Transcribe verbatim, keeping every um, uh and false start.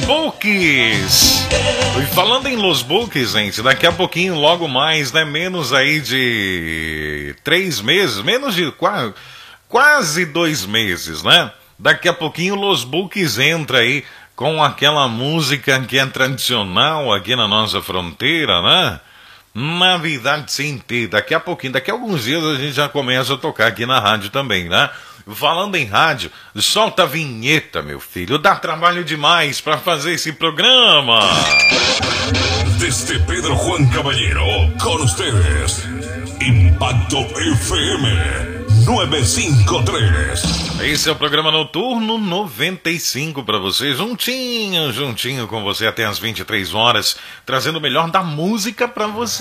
Bookies. E falando em Los Bookies, gente, daqui a pouquinho, logo mais, né? Menos aí de três meses, menos de quase, quase dois meses, né? Daqui a pouquinho Los Bookies entra aí com aquela música que é tradicional aqui na nossa fronteira, né? Navidade sem ter. Daqui a pouquinho, daqui a alguns dias a gente já começa a tocar aqui na rádio também, né? Falando em rádio, solta a vinheta, meu filho. Dá trabalho demais para fazer esse programa. Desde Pedro Juan Caballero, con ustedes, Impacto F M novecientos e cinquenta e três. Esse é o programa Noturno noventa e cinco para você, juntinho, juntinho com você até as vinte e três horas, trazendo o melhor da música para você.